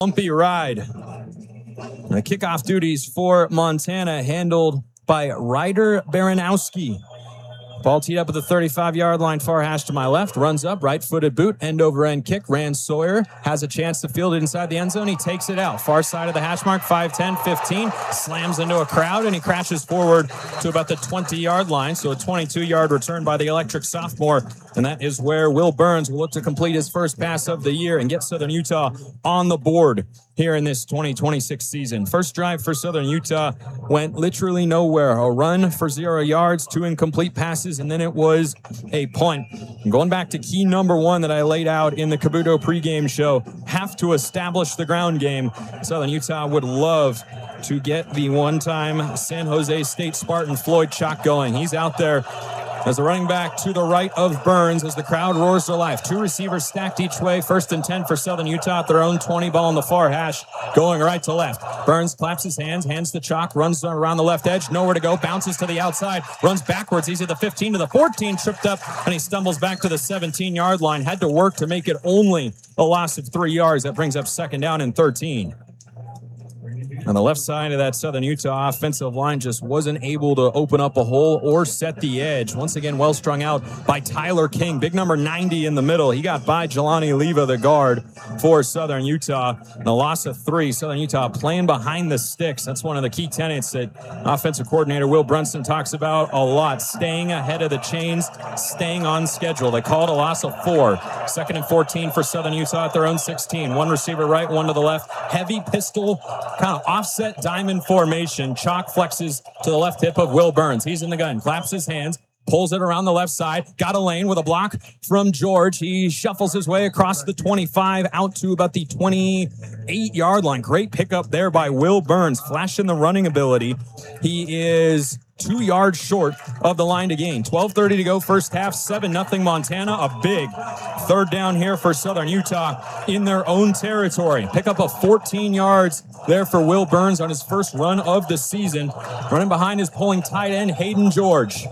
Bumpy ride. The kickoff duties for Montana handled by Ryder Baranowski. Ball teed up at the 35-yard line, far hash to my left. Runs up, right-footed boot, end-over-end kick. Rand Sawyer has a chance to field it inside the end zone. He takes it out. Far side of the hash mark, 5-10, 15. Slams into a crowd, and he crashes forward to about the 20-yard line. So a 22-yard return by the electric sophomore. And that is where Will Burns will look to complete his first pass of the year and get Southern Utah on the board here in this 2026 season. First drive for Southern Utah went literally nowhere. A run for 0 yards, 2 incomplete passes, and then it was a punt. And going back to key number 1 that I laid out in the Kabuto pregame show, have to establish the ground game. Southern Utah would love to get the one-time San Jose State Spartan Floyd Chalk going. He's out there as a running back to the right of Burns as the crowd roars to life. 2 receivers stacked each way. 1st and 10 for Southern Utah at their own 20. Ball on the far hash, going right to left. Burns claps his hands to Chalk, runs around the left edge, nowhere to go, bounces to the outside, runs backwards. He's at the 15 to the 14, tripped up, and he stumbles back to the 17-yard line. Had to work to make it only a loss of 3 yards. That brings up 2nd down and 13. On the left side of that Southern Utah offensive line just wasn't able to open up a hole or set the edge. Once again, well strung out by Tyler King. Big number 90 in the middle. He got by Jelani Leva, the guard for Southern Utah. And a loss of 3. Southern Utah playing behind the sticks. That's one of the key tenets that offensive coordinator Will Brunson talks about a lot. Staying ahead of the chains, staying on schedule. They called a loss of 4. 2nd and 14 for Southern Utah at their own 16. 1 receiver right, 1 to the left. Heavy pistol, kind of offset diamond formation. Chalk flexes to the left hip of Will Burns. He's in the gun, claps his hands, pulls it around the left side, got a lane with a block from George. He shuffles his way across the 25 out to about the 28-yard line. Great pickup there by Will Burns, flashing the running ability. He is 2 yards short of the line to gain. 12:30 to go, first half, 7-0 Montana. A big 3rd down here for Southern Utah in their own territory. Pick up a 14 yards there for Will Burns on his first run of the season. Running behind his pulling tight end, Hayden George.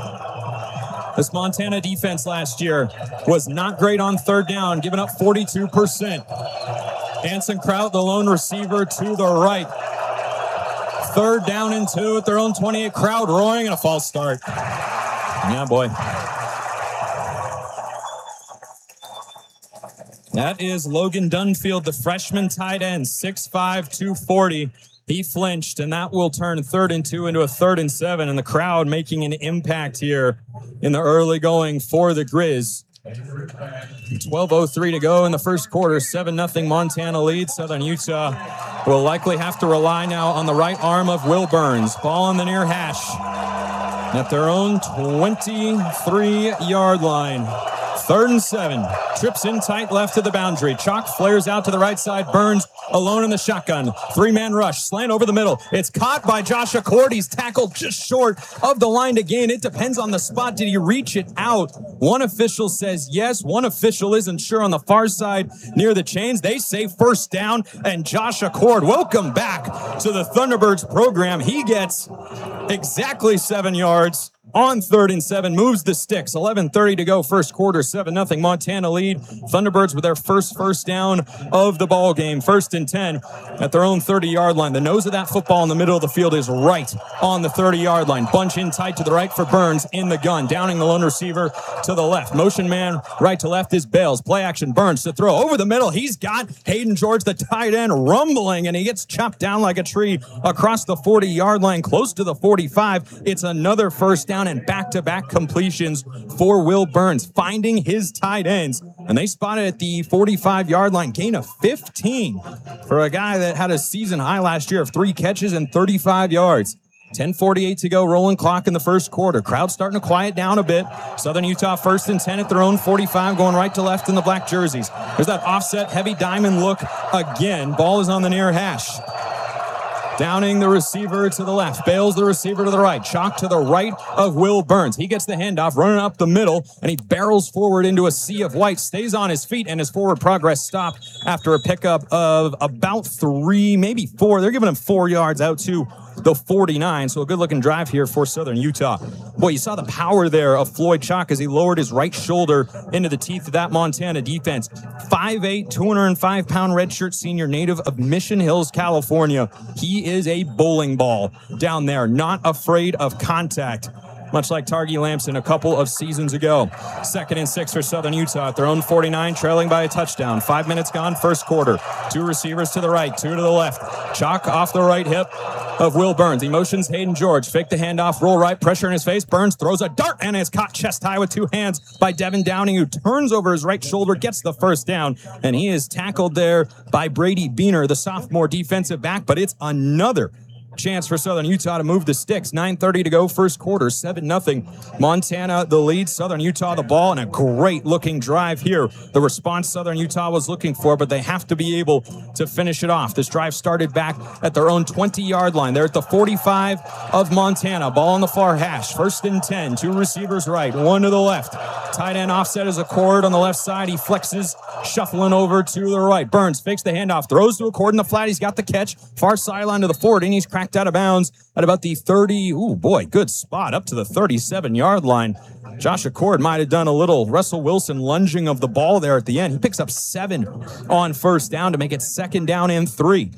This Montana defense last year was not great on 3rd down, giving up 42%. Anson Kraut, the lone receiver to the right. 3rd down and 2 at their own 28. Crowd roaring and a false start. Yeah, boy. That is Logan Dunfield, the freshman tight end, 6'5", 240. He flinched, and that will turn 3rd and 2 into a 3rd and 7, and the crowd making an impact here in the early going for the Grizz. 12:03 to go in the first quarter. 7-0 Montana lead. Southern Utah will likely have to rely now on the right arm of Will Burns. Ball on the near hash at their own 23-yard line. 3rd and 7. Trips in tight left to the boundary. Chalk flares out to the right side. Burns alone in the shotgun. 3-man rush. Slant over the middle. It's caught by Josh Accord. He's tackled just short of the line to gain. It depends on the spot. Did he reach it out? One official says yes. One official isn't sure on the far side near the chains. They say first down. And Josh Accord, welcome back to the Thunderbirds program. He gets exactly 7 yards. On 3rd and 7, moves the sticks. 11:30 to go, first quarter, 7-0 Montana lead. Thunderbirds with their first down of the ball game. 1st and 10 at their own 30-yard line. The nose of that football in the middle of the field is right on the 30-yard line. Bunch in tight to the right for Burns in the gun. Downing the lone receiver to the left. Motion man right to left is Bales. Play action, Burns to throw over the middle. He's got Hayden George, the tight end, rumbling, and he gets chopped down like a tree across the 40-yard line, close to the 45. It's another first down and back-to-back completions for Will Burns, finding his tight ends. And they spotted at the 45-yard line, gain of 15 for a guy that had a season high last year of 3 catches and 35 yards. 10:48 to go, rolling clock in the first quarter. Crowd starting to quiet down a bit. Southern Utah 1st and 10 at their own 45, going right to left in the black jerseys. There's that offset heavy diamond look again. Ball is on the near hash. Downing the receiver to the left. Bales the receiver to the right. Chalk to the right of Will Burns. He gets the handoff, running up the middle, and he barrels forward into a sea of white. Stays on his feet, and his forward progress stopped after a pickup of about 3, maybe 4. They're giving him 4 yards out to the 49. So a good-looking drive here for Southern Utah. Boy, you saw the power there of Floyd Chalk as he lowered his right shoulder into the teeth of that Montana defense. 5'8", 205-pound redshirt senior, native of Mission Hills, California. He is a bowling ball down there, not afraid of contact, much like Targi Lamson a couple of seasons ago. 2nd and 6 for Southern Utah at their own 49, trailing by a touchdown. 5 minutes gone, first quarter. 2 receivers to the right, 2 to the left. Chalk off the right hip of Will Burns. He motions Hayden George. Fake the handoff, roll right, pressure in his face. Burns throws a dart and is caught chest high with 2 hands by Devin Downing, who turns over his right shoulder, gets the first down, and he is tackled there by Brady Beener, the sophomore defensive back, but it's another chance for Southern Utah to move the sticks. 9:30 to go, first quarter, 7-0. Montana the lead, Southern Utah the ball, and a great looking drive here. The response Southern Utah was looking for, but they have to be able to finish it off. This drive started back at their own 20-yard line. They're at the 45 of Montana. Ball on the far hash. 1st and 10. 2 receivers right, 1 to the left. Tight end offset is Accord on the left side. He flexes, shuffling over to the right. Burns fakes the handoff, throws to Accord in the flat. He's got the catch. Far sideline to the 40, and he's cracked out of bounds at about the 30. Ooh, boy, good spot up to the 37-yard line. Josh Accord might have done a little Russell Wilson lunging of the ball there at the end. He picks up 7 on first down to make it 2nd down and 3.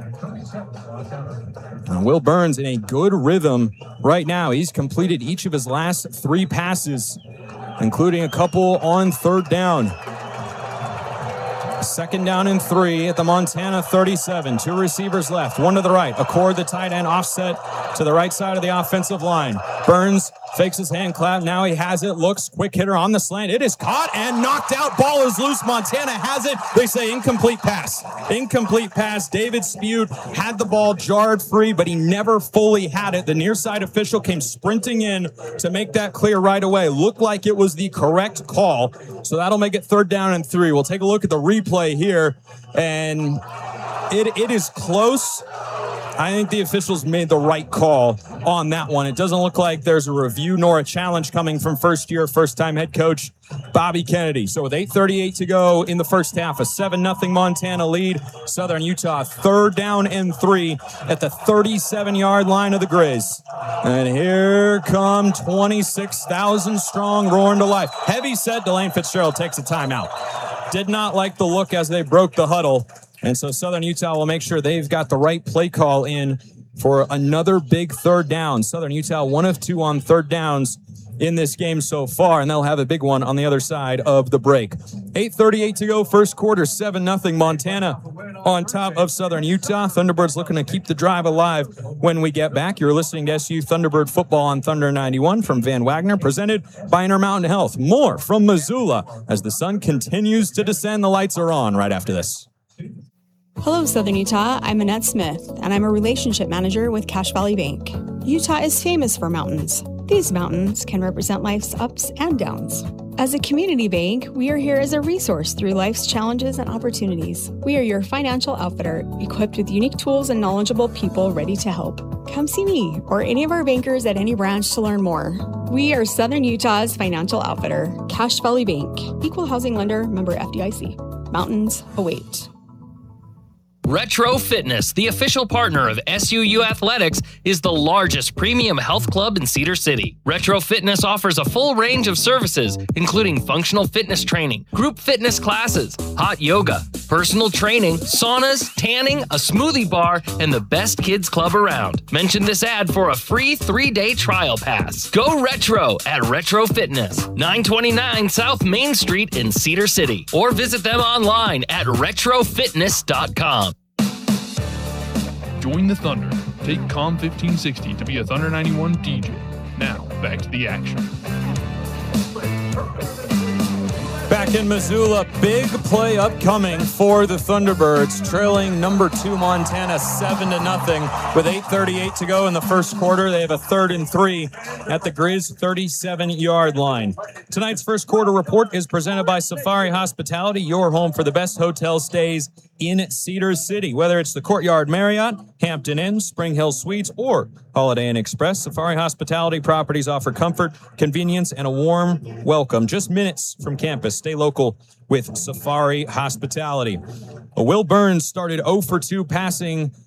And Will Burns in a good rhythm right now. He's completed each of his last 3 passes, including a couple on 3rd down. 2nd down and 3 at the Montana 37. 2 receivers left, 1 to the right. Accord, the tight end, offset to the right side of the offensive line. Burns fakes his hand clap. Now he has it. Looks, quick hitter on the slant. It is caught and knocked out. Ball is loose. Montana has it. They say incomplete pass. Incomplete pass. David Spute had the ball jarred free, but he never fully had it. The near side official came sprinting in to make that clear right away. Looked like it was the correct call. So that'll make it 3rd down and 3. We'll take a look at the replay here, and it is close. I think the officials made the right call on that one. It doesn't look like there's a review nor a challenge coming from first-time head coach Bobby Kennedy. So with 8:38 to go in the first half, a 7-0 Montana lead. Southern Utah 3rd down and 3 at the 37-yard line of the Grizz. And here come 26,000 strong, roaring to life. Heavy set, Delane Fitzgerald takes a timeout. Did not like the look as they broke the huddle. And so Southern Utah will make sure they've got the right play call in for another big 3rd down. Southern Utah 1 of 2 on 3rd downs in this game so far, and they'll have a big one on the other side of the break. 8:38 to go, first quarter, 7-0 Montana on top of Southern Utah. Thunderbirds looking to keep the drive alive when we get back. You're listening to SU Thunderbird Football on Thunder 91 from Van Wagner, presented by Intermountain Health. More from Missoula as the sun continues to descend. The lights are on right after this. Hello, Southern Utah. I'm Annette Smith, and I'm a relationship manager with Cache Valley Bank. Utah is famous for mountains. These mountains can represent life's ups and downs. As a community bank, we are here as a resource through life's challenges and opportunities. We are your financial outfitter, equipped with unique tools and knowledgeable people ready to help. Come see me or any of our bankers at any branch to learn more. We are Southern Utah's financial outfitter, Cache Valley Bank, equal housing lender, member FDIC. Mountains await. Retro Fitness, the official partner of SUU Athletics, is the largest premium health club in Cedar City. Retro Fitness offers a full range of services, including functional fitness training, group fitness classes, hot yoga, personal training, saunas, tanning, a smoothie bar, and the best kids club around. Mention this ad for a free 3-day trial pass. Go Retro at Retro Fitness, 929 South Main Street in Cedar City, or visit them online at retrofitness.com. Join the Thunder. Take COM 1560 to be a Thunder 91 DJ. Now, back to the action. Back in Missoula, big play upcoming for the Thunderbirds, trailing number 2 Montana 7-0 with 8:38 to go in the first quarter. They have a 3rd and 3 at the Grizz 37-yard line. Tonight's first quarter report is presented by Safari Hospitality, your home for the best hotel stays in Cedar City. Whether it's the Courtyard Marriott, Hampton Inn, Spring Hill Suites, or Holiday Inn Express, Safari Hospitality properties offer comfort, convenience, and a warm welcome just minutes from campus. Stay local with Safari Hospitality. Will Burns started 0 for 2 passing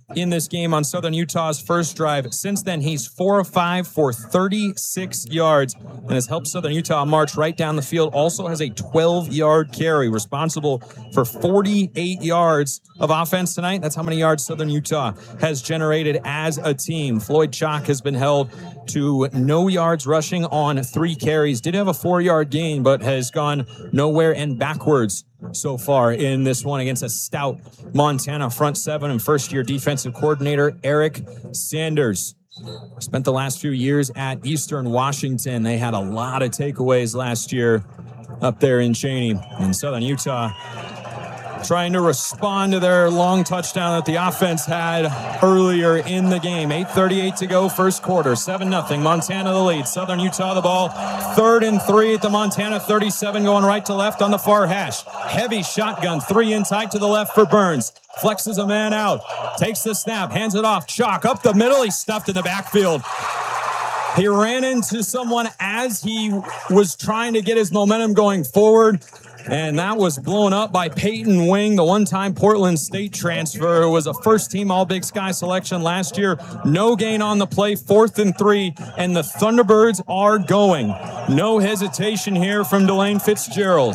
in this game on Southern Utah's first drive. Since then, he's 4 of 5 for 36 yards and has helped Southern Utah march right down the field. Also has a 12-yard carry, responsible for 48 yards of offense tonight. That's how many yards Southern Utah has generated as a team. Floyd Chalk has been held to no yards rushing on 3 carries. Did have a 4-yard gain, but has gone nowhere and backwards so far in this one against a stout Montana front seven and first-year defensive coordinator Eric Sanders. Spent the last few years at Eastern Washington. They had a lot of takeaways last year up there in Cheney. And Southern Utah trying to respond to their long touchdown that the offense had earlier in the game. 8:38 to go, first quarter, 7-0. Montana the lead. Southern Utah the ball. 3rd and 3 at the Montana 37, going right to left on the far hash. Heavy shotgun, 3 in tight to the left for Burns. Flexes a man out, takes the snap, hands it off. Chalk up the middle. He's stuffed in the backfield. He ran into someone as he was trying to get his momentum going forward. And that was blown up by Peyton Wing, the one-time Portland State transfer, who was a first-team All-Big Sky selection last year. No gain on the play, 4th and 3, and the Thunderbirds are going. No hesitation here from Delane Fitzgerald.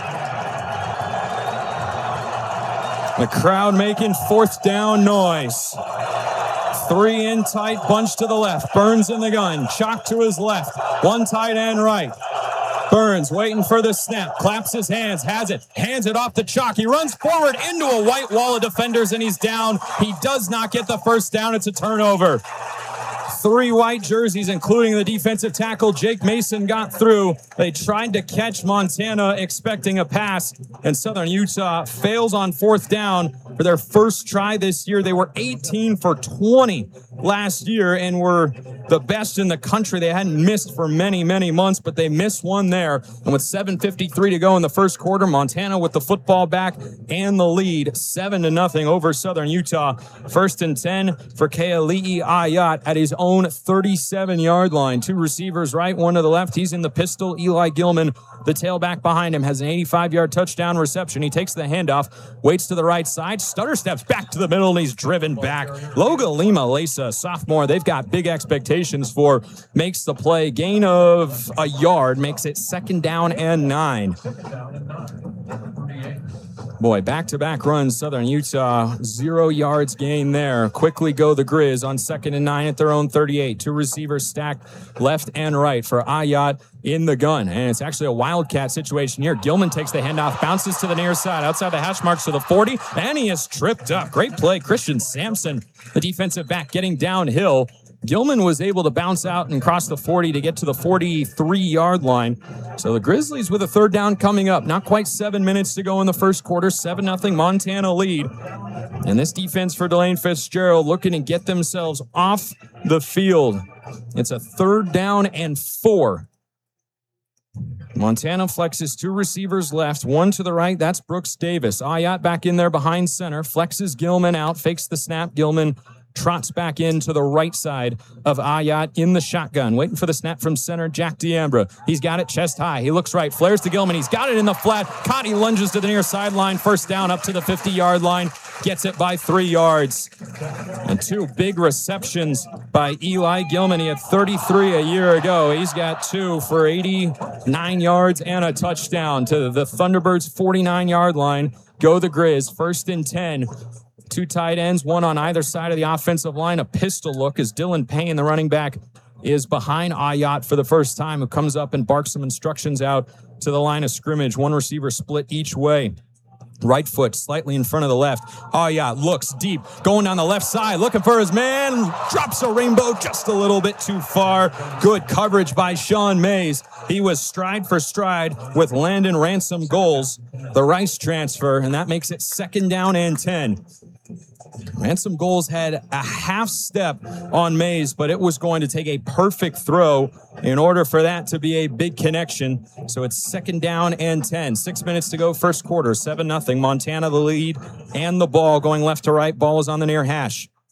The crowd making 4th down noise. 3 in tight, bunch to the left. Burns in the gun, Chalk to his left. 1 tight end right. Burns waiting for the snap, claps his hands, has it, hands it off to Chalk. He runs forward into a white wall of defenders and he's down. He does not get the first down. It's a turnover. 3 white jerseys, including the defensive tackle, Jake Mason, got through. They tried to catch Montana expecting a pass, and Southern Utah fails on 4th down for their first try this year. They were 18 for 20 last year and were the best in the country. They hadn't missed for many, many months, but they missed one there. And with 7:53 to go in the first quarter, Montana with the football back and the lead, 7-0 over Southern Utah. 1st and 10 for Keali'i Ayat at his own 37-yard line. 2 receivers right, 1 to the left. He's in the pistol. Eli Gilman, the tailback behind him, has an 85-yard touchdown reception. He takes the handoff, waits to the right side, stutter steps back to the middle, and he's driven back. Loga Lima Lesa, sophomore, they've got big expectations for, makes the play. Gain of a yard, makes it 2nd down and 9. Boy, back-to-back runs, Southern Utah, 0 yards gain there. Quickly go the Grizz on 2nd and 9 at their own 38. 2 receivers stacked left and right for Ayat in the gun. And it's actually a wildcat situation here. Gilman takes the handoff, bounces to the near side, outside the hash marks to the 40, and he is tripped up. Great play. Christian Sampson, the defensive back, getting downhill. Gilman was able to bounce out and cross the 40 to get to the 43-yard line. So the Grizzlies with a 3rd down coming up. Not quite 7 minutes to go in the first quarter. 7-0 Montana lead. And this defense for Delane Fitzgerald looking to get themselves off the field. It's a 3rd down and 4. Montana flexes 2 receivers left, 1 to the right. That's Brooks Davis. Ayat back in there behind center. Flexes Gilman out, fakes the snap. Gilman trots back into the right side of Ayat in the shotgun, waiting for the snap from center, Jack D'Ambra. He's got it chest high. He looks right, flares to Gilman. He's got it in the flat. Caught, he lunges to the near sideline. 1st down up to the 50-yard line. Gets it by 3 yards. And 2 big receptions by Eli Gilman. He had 33 a year ago. He's got 2 for 89 yards and a touchdown to the Thunderbirds' 49-yard line. Go the Grizz, 1st and 10. 2 tight ends, 1 on either side of the offensive line. A pistol look as Dylan Payne, the running back, is behind Ayat for the first time, who comes up and barks some instructions out to the line of scrimmage. 1 receiver split each way. Right foot slightly in front of the left. Ayat looks deep, going down the left side, looking for his man. Drops a rainbow just a little bit too far. Good coverage by Sean Mays. He was stride for stride with Landon Ransom goals, the Rice transfer, and that makes it 2nd down and 10. Ransom Goals had a half step on Mays, but it was going to take a perfect throw in order for that to be a big connection. So it's 2nd down and 10. 6 minutes to go, first quarter, 7-0. Montana the lead and the ball going left to right. Ball is on the near hash.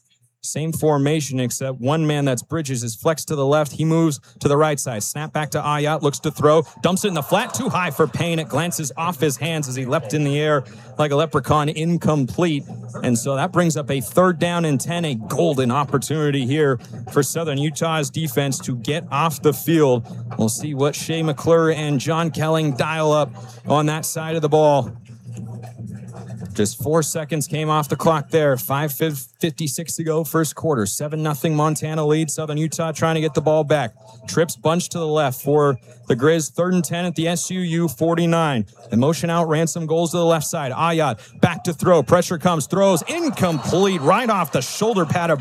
Same formation, except one man, that's Bridges, is flexed to the left. He moves to the right side. Snap back to Ayotte, looks to throw, dumps it in the flat, too high for Payne. It glances off his hands as he leapt in the air like a leprechaun, incomplete. And so that brings up a 3rd down and 10, a golden opportunity here for Southern Utah's defense to get off the field. We'll see what Shea McClure and John Kelling dial up on that side of the ball. Just 4 seconds came off the clock there. 5:56 to go, first quarter. 7-0 Montana lead. Southern Utah trying to get the ball back. Trips bunch to the left for the Grizz. 3rd and 10 at the SUU 49. The motion out, Ransom goes to the left side. Ayotte back to throw. Pressure comes, throws incomplete right off the shoulder pad of